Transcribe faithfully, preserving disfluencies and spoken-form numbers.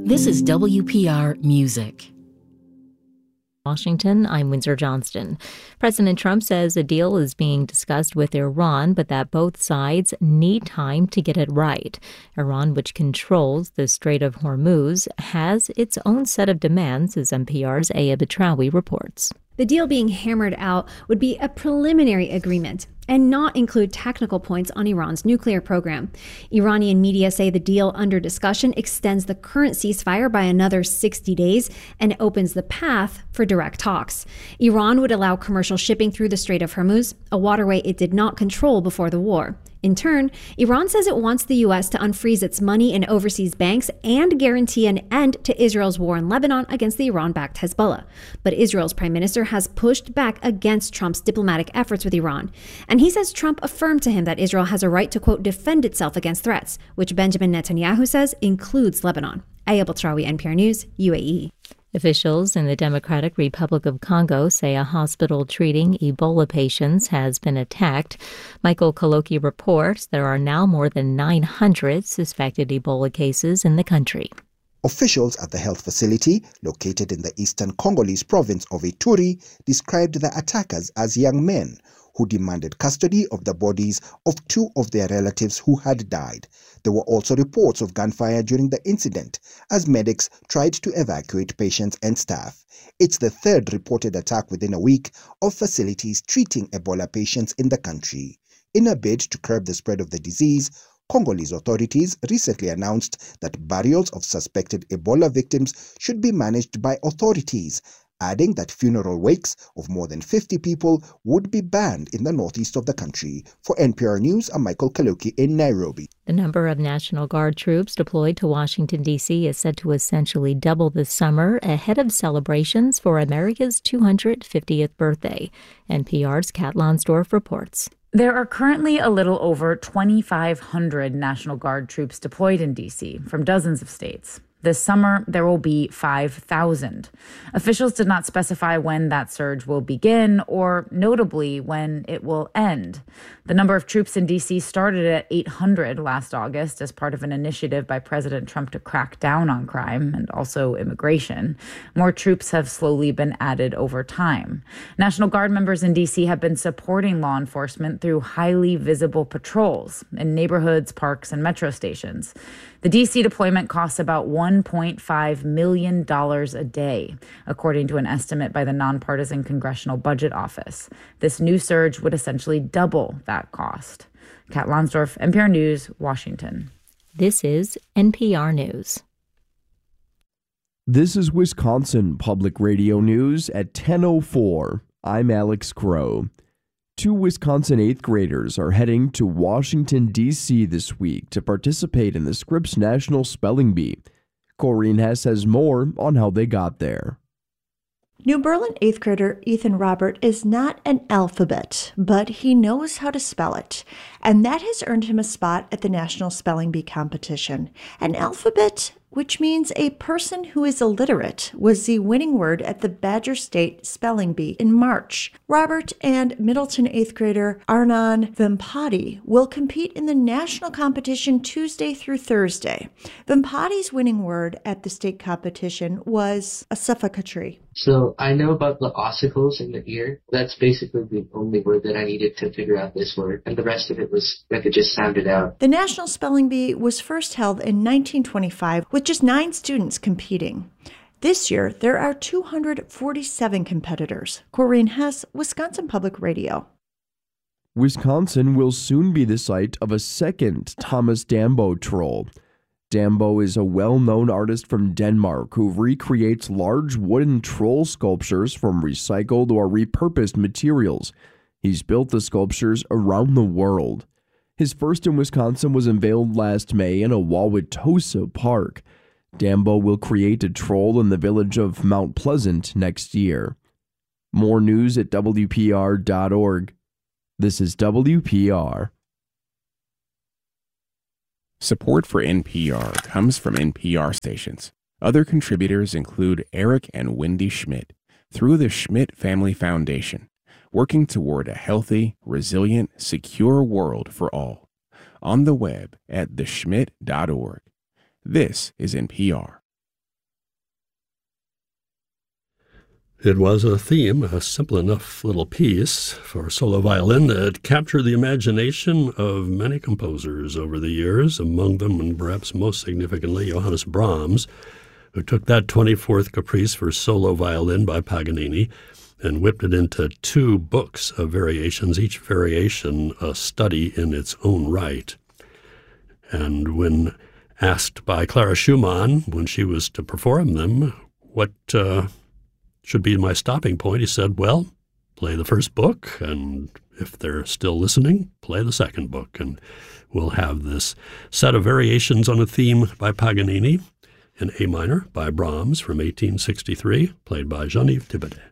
This is W P R Music. Washington, I'm Windsor Johnston. President Trump says a deal is being discussed with Iran, but that both sides need time to get it right. Iran, which controls the Strait of Hormuz, has its own set of demands, as N P R's Aya Batrawi reports. The deal being hammered out would be a preliminary agreement and not include technical points on Iran's nuclear program. Iranian media say the deal under discussion extends the current ceasefire by another sixty days and opens the path for direct talks. Iran would allow commercial shipping through the Strait of Hormuz, a waterway it did not control before the war. In turn, Iran says it wants the U S to unfreeze its money in overseas banks and guarantee an end to Israel's war in Lebanon against the Iran-backed Hezbollah. But Israel's prime minister has pushed back against Trump's diplomatic efforts with Iran. And he says Trump affirmed to him that Israel has a right to, quote, defend itself against threats, which Benjamin Netanyahu says includes Lebanon. Aya Batrawi, N P R News, U A E. Officials in the Democratic Republic of Congo say a hospital treating Ebola patients has been attacked. Michael Kaloki reports there are now more than nine hundred suspected Ebola cases in the country. Officials at the health facility, located in the eastern Congolese province of Ituri, described the attackers as young men who demanded custody of the bodies of two of their relatives who had died. There were also reports of gunfire during the incident as medics tried to evacuate patients and staff. It's the third reported attack within a week of facilities treating Ebola patients in the country. In a bid to curb the spread of the disease, Congolese authorities recently announced that burials of suspected Ebola victims should be managed by authorities, adding that funeral wakes of more than fifty people would be banned in the northeast of the country. For N P R News, I'm Michael Kaloki in Nairobi. The number of National Guard troops deployed to Washington, D C is set to essentially double this summer ahead of celebrations for America's two hundred fiftieth birthday. N P R's Kat Lonsdorf reports. There are currently a little over twenty-five hundred National Guard troops deployed in D C from dozens of states. This summer, there will be five thousand. Officials did not specify when that surge will begin or, notably, when it will end. The number of troops in D C started at eight hundred last August as part of an initiative by President Trump to crack down on crime and also immigration. More troops have slowly been added over time. National Guard members in D C have been supporting law enforcement through highly visible patrols in neighborhoods, parks, and metro stations. The D C deployment costs about one point five million dollars a day, according to an estimate by the nonpartisan Congressional Budget Office. This new surge would essentially double that cost. Kat Lonsdorf, N P R News, Washington. This is N P R News. This is Wisconsin Public Radio News at ten oh four. I'm Alex Crow. Two Wisconsin eighth graders are heading to Washington, D C this week to participate in the Scripps National Spelling Bee. Corrine Hess has more on how they got there. New Berlin eighth grader Ethan Robert is not an alphabet, but he knows how to spell it, and that has earned him a spot at the National Spelling Bee competition. An alphabet, which means a person who is illiterate, was the winning word at the Badger State Spelling Bee in March. Robert and Middleton eighth grader Arnan Vempati will compete in the national competition Tuesday through Thursday. Vempati's winning word at the state competition was a suffocatory. So I know about the ossicles in the ear. That's basically the only word that I needed to figure out this word, and the rest of it was I could just sound it out. The National Spelling Bee was first held in nineteen twenty-five with just nine students competing. This year, there are two hundred forty-seven competitors. Corrine Hess, Wisconsin Public Radio. Wisconsin will soon be the site of a second Thomas Dambo troll. Dambo is a well-known artist from Denmark who recreates large wooden troll sculptures from recycled or repurposed materials. He's built the sculptures around the world. His first in Wisconsin was unveiled last May in a Wauwatosa Park. Dambo will create a troll in the village of Mount Pleasant next year. More news at W P R dot org. This is W P R. Support for N P R comes from N P R stations. Other contributors include Eric and Wendy Schmidt through the Schmidt Family Foundation, working toward a healthy, resilient, secure world for all. On the web at the schmidt dot org. This is N P R. It was a theme, a simple enough little piece for solo violin that captured the imagination of many composers over the years, among them, and perhaps most significantly, Johannes Brahms, who took that twenty-fourth Caprice for solo violin by Paganini and whipped it into two books of variations, each variation a study in its own right. And when asked by Clara Schumann, when she was to perform them, what uh, should be my stopping point, he said, well, play the first book, and if they're still listening, play the second book. And we'll have this set of variations on a theme by Paganini in A minor by Brahms from eighteen sixty-three, played by Jean-Yves Thibaudet.